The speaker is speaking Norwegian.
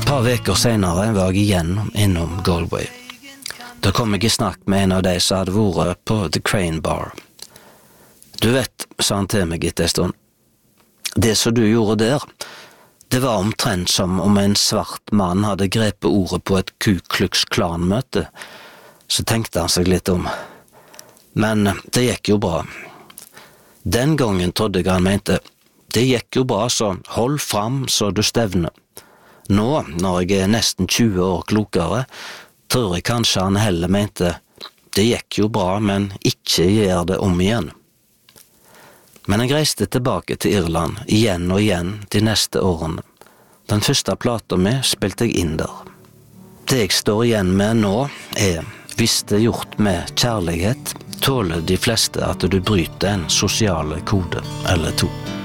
par veker senere var jeg igjen innom Galway. Da kom jeg i snakk med en av de som hadde vært på The Crane Bar. Du vet, sa han til meg etter en stund, det som du gjorde der, det var omtrent som om en svart mann hadde grepet ordet på et Ku Klux Klan-møte. Så tenkte han seg litt om. Men det gikk jo bra. Den gangen trodde jeg han mente, det gikk jo bra, så hold fram så du stevner. Nå, når jeg er nesten 20 år klokere, tror jeg kanskje han heller mente, det gikk jo bra, men ikke gjør det om igjen. Men jeg reiste tilbake til Irland igjen og igjen de neste årene. Den første plata mi spilte jeg inn der. Det jeg står igjen med nå er, hvis det er gjort med kjærlighet, tåler de fleste at du bryter en sosiale kode eller to.